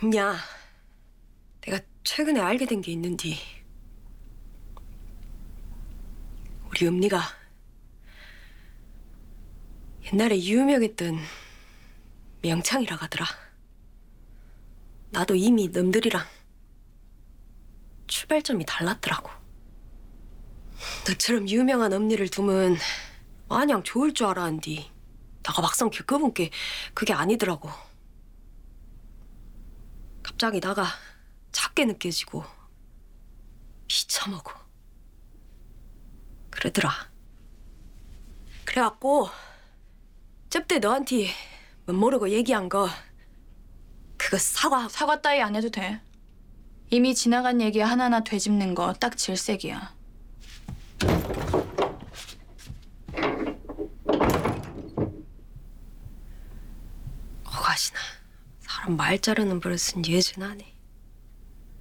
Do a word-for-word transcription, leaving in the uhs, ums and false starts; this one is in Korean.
야, 내가 최근에 알게 된 게 있는디. 우리 엄니가 옛날에 유명했던 명창이라 하더라. 나도 이미 놈들이랑 출발점이 달랐더라고. 너처럼 유명한 엄니를 두면 마냥 좋을 줄 알았는디 나가 막상 겪어본 게 그게 아니더라고. 갑자기 나가 작게 느껴지고 비참하고 그러더라. 그래갖고 저때 너한테 못 모르고 얘기한 거 그거 사과. 사과 따위 안 해도 돼. 이미 지나간 얘기 하나하나 되짚는 거 딱 질색이야. 허가시나 사람 말 자르는 버릇은 예전하네.